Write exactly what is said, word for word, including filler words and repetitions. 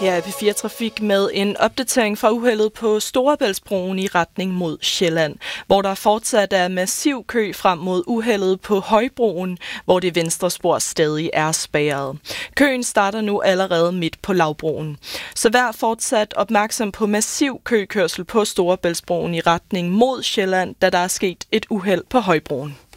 Her er P fire Trafik med en opdatering fra uheldet på Storebæltsbroen i retning mod Sjælland, hvor der fortsat er massiv kø frem mod uheldet på Højbroen, hvor det venstre spor stadig er spærret. Køen starter nu allerede midt på Lavbroen. Så vær fortsat opmærksom på massiv køkørsel på Storebæltsbroen i retning mod Sjælland, da der er sket et uheld på Højbroen.